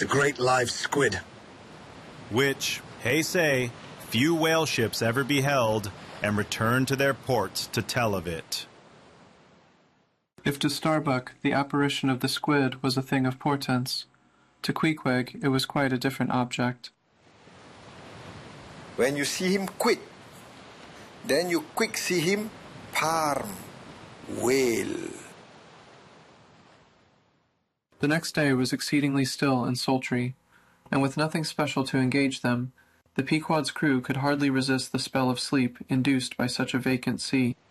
The great live squid. Which, hey say, few whale ships ever beheld, and returned to their ports to tell of it. If to Starbuck the apparition of the squid was a thing of portents, to Queequeg it was quite a different object. When you see him quit, then you quick see him parm, whale. The next day was exceedingly still and sultry, and with nothing special to engage them, the Pequod's crew could hardly resist the spell of sleep induced by such a vacant sea.